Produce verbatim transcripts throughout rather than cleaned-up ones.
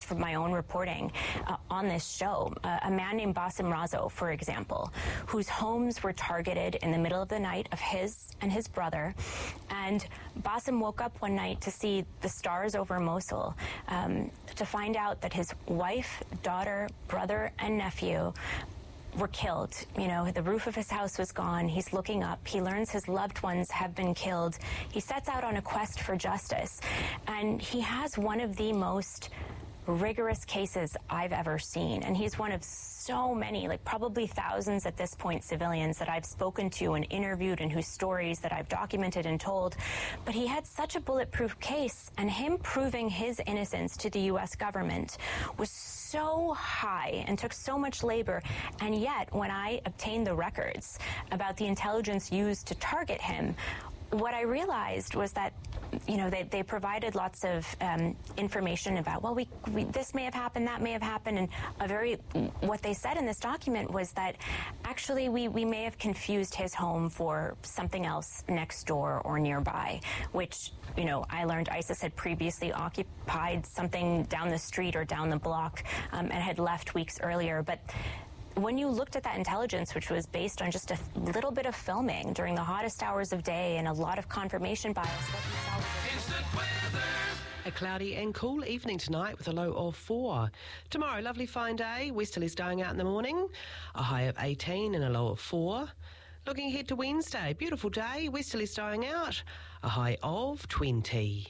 from my own reporting uh, on this show. Uh, a man named Bassem Razo, for example, whose homes were targeted in the middle of the night of his and his brother. And Bassem woke up one night to see the stars over Mosul, um, to find out that his wife, daughter, brother, and nephew were killed. You know, the roof of his house was gone. He's looking up. He learns his loved ones have been killed. He sets out on a quest for justice. And he has one of the most rigorous cases I've ever seen. And he's one of so many, like probably thousands at this point, civilians that I've spoken to and interviewed and whose stories that I've documented and told. But he had such a bulletproof case, and him proving his innocence to the U S government was so high and took so much labor. And yet, when I obtained the records about the intelligence used to target him, what I realized was that, you know, they, they provided lots of um, information about, well, we, we this may have happened, that may have happened, and a very, what they said in this document was that actually we, we may have confused his home for something else next door or nearby, which, you know, I learned ISIS had previously occupied something down the street or down the block um, and had left weeks earlier. But when you looked at that intelligence, which was based on just a little bit of filming during the hottest hours of day and a lot of confirmation bias, what you saw was Instant weather. A cloudy and cool evening tonight with a low of four. Tomorrow, lovely fine day. Westerlies dying out in the morning. A high of eighteen and a low of four. Looking ahead to Wednesday, beautiful day. Westerlies dying out. A high of twenty.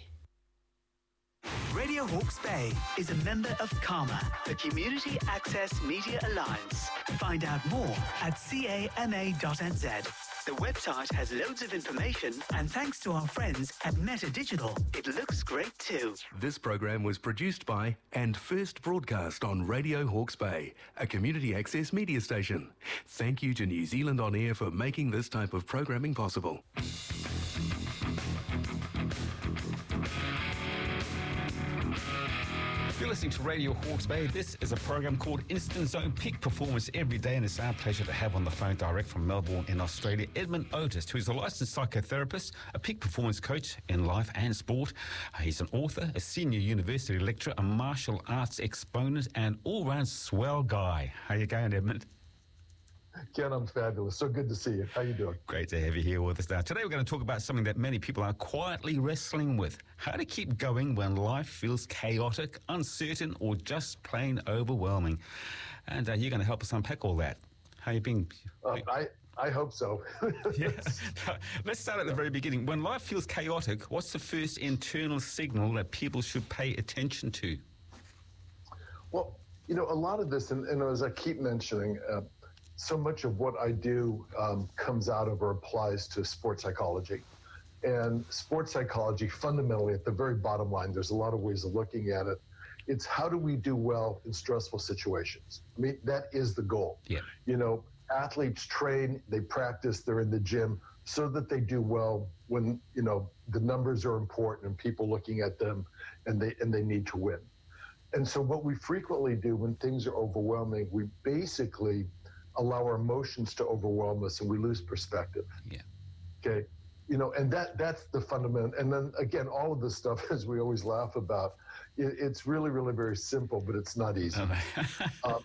Radio Hawke's Bay is a member of CAMA, the Community Access Media Alliance. Find out more at C A M A dot N Z. The website has loads of information, and thanks to our friends at Meta Digital, it looks great too. This program was produced by and first broadcast on Radio Hawke's Bay, a community access media station. Thank you to New Zealand On Air for making this type of programming possible. You're listening to Radio Hawke's Bay. This is a program called Instant Zone, peak performance every day, and it's our pleasure to have on the phone direct from Melbourne in Australia, Edmund Otis, who is a licensed psychotherapist, a peak performance coach in life and sport. Uh, he's an author, a senior university lecturer, a martial arts exponent, and all-round swell guy. How you going, Edmund? Ken, I'm fabulous. So good to see you. How you doing? Great to have you here with us now. Today we're going to talk about something that many people are quietly wrestling with. How to keep going when life feels chaotic, uncertain, or just plain overwhelming. And uh, you're going to help us unpack all that. How you been? Uh, I, I hope so. Yeah. Let's start at the very beginning. When life feels chaotic, what's the first internal signal that people should pay attention to? Well, you know, a lot of this, and, and as I keep mentioning, uh, so much of what I do um, comes out of or applies to sports psychology. And sports psychology, fundamentally, at the very bottom line, there's a lot of ways of looking at it. It's how do we do well in stressful situations? I mean, that is the goal. Yeah. You know, athletes train, they practice, they're in the gym so that they do well when, you know, the numbers are important and people looking at them and they and they need to win. And so what we frequently do when things are overwhelming, we basically allow our emotions to overwhelm us and we lose perspective. Yeah. Okay. You know, and that that's the fundamental. And then again, all of this stuff, as we always laugh about, it, it's really, really very simple, but it's not easy. um,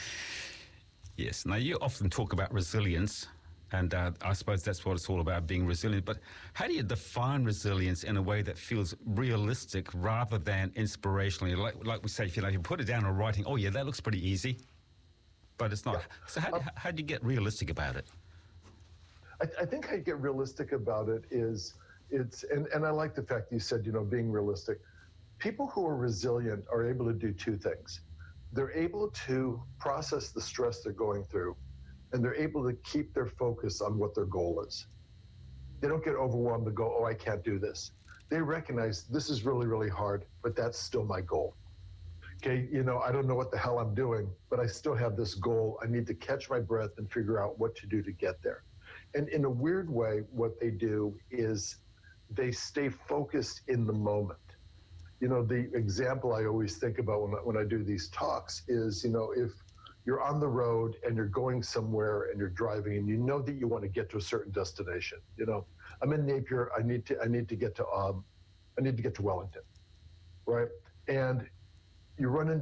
yes. Now, you often talk about resilience, and uh, I suppose that's what it's all about, being resilient. But how do you define resilience in a way that feels realistic rather than inspirational? Like, like we say, if you, like, you put it down in writing, oh, yeah, that looks pretty easy. But it's not. Yeah. So how, um, how do you get realistic about it? I, I think how you get realistic about it is, it's, and, and I like the fact that you said, you know, being realistic. People who are resilient are able to do two things. They're able to process the stress they're going through, and they're able to keep their focus on what their goal is. They don't get overwhelmed and go, oh, I can't do this. They recognize this is really, really hard, but that's still my goal. Okay, you know, I don't know what the hell I'm doing, but I still have this goal. I need to catch my breath and figure out what to do to get there. And in a weird way, what they do is they stay focused in the moment. You know, the example I always think about when I, when I do these talks is, you know, if you're on the road and you're going somewhere and you're driving and you know that you want to get to a certain destination. You know, I'm in Napier. I need to I need to get to um, I need to get to Wellington, right? And you run into